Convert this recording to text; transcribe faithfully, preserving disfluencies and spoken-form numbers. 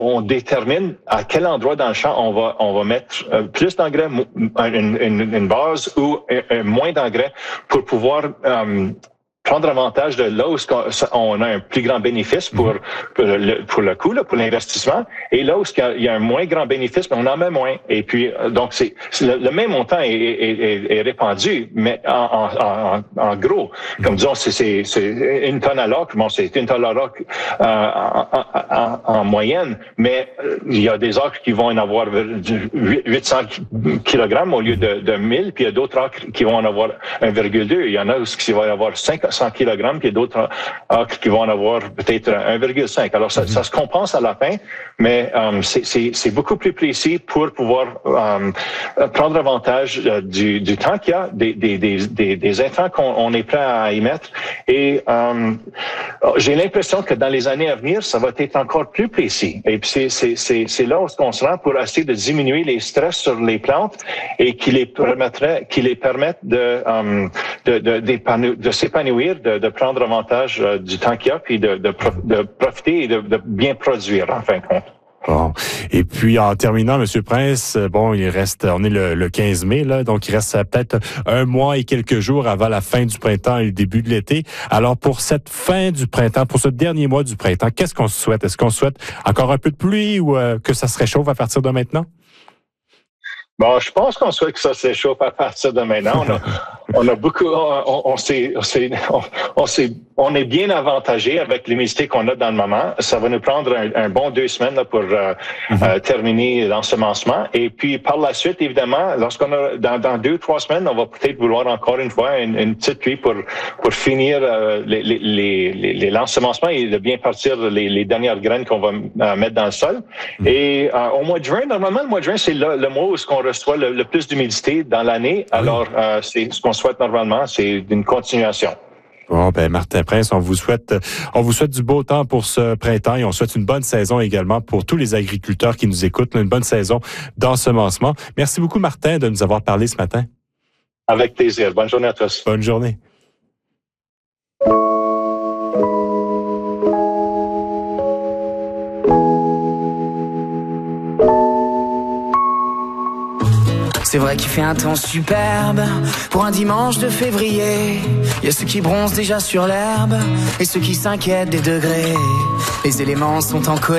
on détermine à quel endroit dans le champ on va on va mettre euh, plus d'engrais, une, une, une base ou euh, moins d'engrais pour pouvoir euh, prendre avantage de là où on a un plus grand bénéfice pour, pour, le, pour le coût, là, pour l'investissement, et là où il y a un moins grand bénéfice, mais on en met moins. Et puis, donc, c'est, c'est le, le même montant est, est, est, est répandu, mais en, en, en, en gros, comme disons, c'est, c'est, c'est une tonne à l'acre, bon, c'est une tonne à l'acre euh, en, en, en moyenne, mais il y a des acres qui vont en avoir huit cents kilogrammes au lieu de, de mille, puis il y a d'autres acres qui vont en avoir un virgule deux. Il y en a où il va y avoir cinq cents kilogrammes, puis il y a d'autres acres qui vont en avoir peut-être un virgule cinq. Alors, ça, mm-hmm. ça se compense à la fin, mais um, c'est, c'est, c'est beaucoup plus précis pour pouvoir um, prendre avantage uh, du, du temps qu'il y a, des, des, des, des, des intrants qu'on on est prêt à y mettre. Et um, j'ai l'impression que dans les années à venir, ça va être encore plus précis. Et puis, c'est, c'est, c'est, c'est là où on se rend pour essayer de diminuer les stress sur les plantes et qui les permettrait, qui les permettent de, um, de, de, de, de s'épanouir, De, de prendre avantage euh, du temps qu'il y a, puis de, de, de profiter et de, de bien produire, en fin de compte. Bon. Et puis, en terminant, Monsieur Prince, bon, il reste, on est le, le quinze mai, là, donc il reste peut-être un mois et quelques jours avant la fin du printemps et le début de l'été. Alors, pour cette fin du printemps, pour ce dernier mois du printemps, qu'est-ce qu'on souhaite? Est-ce qu'on souhaite encore un peu de pluie ou euh, que ça se réchauffe à partir de maintenant? Bon, je pense qu'on souhaite que ça s'échauffe à partir de maintenant. On a, on a beaucoup, on, on, s'est, on, s'est, on, on, s'est, on est bien avantagé avec l'humidité qu'on a dans le moment. Ça va nous prendre un, un bon deux semaines là, pour euh, mm-hmm. euh, terminer l'ensemencement. Et puis, par la suite, évidemment, lorsqu'on a, dans, dans deux, trois semaines, on va peut-être vouloir encore une fois une, une petite pluie pour, pour finir euh, les, les, les, les l'ensemencement et de bien partir les, les dernières graines qu'on va euh, mettre dans le sol. Mm-hmm. Et euh, au mois de juin, normalement, le mois de juin, c'est le, le mois où on reçoit le, le plus d'humidité dans l'année. Alors, euh, c'est ce qu'on souhaite normalement, c'est une continuation. Bon, ben Martin Prince, on vous souhaite, on vous souhaite du beau temps pour ce printemps et on souhaite une bonne saison également pour tous les agriculteurs qui nous écoutent, une bonne saison d'ensemencement. Merci beaucoup, Martin, de nous avoir parlé ce matin. Avec plaisir. Bonne journée à tous. Bonne journée. C'est vrai qu'il fait un temps superbe pour un dimanche de février. Il y a ceux qui bronzent déjà sur l'herbe et ceux qui s'inquiètent des degrés. Les éléments sont en colère.